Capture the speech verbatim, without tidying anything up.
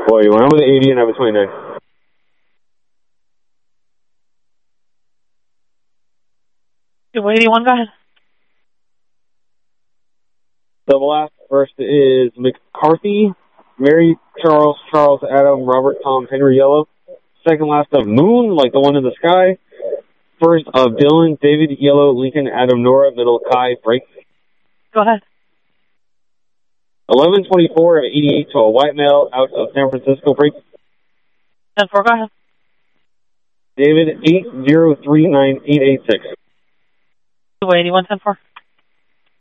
Boy, you went over the eighty and I have a twenty-nine. Two eighty-one, go ahead. Double last. First is McCarthy, Mary, Charles, Charles, Adam, Robert, Tom, Henry, Yellow. Second last of Moon, like the one in the sky. First of Dylan, David, Yellow, Lincoln, Adam, Nora, middle, Kai, break. Go ahead. eleven twenty-four of eighty-eight to a white male out of San Francisco, break. ten four, go ahead. David, eight zero three nine eight eight six. two eighty-one, ten four.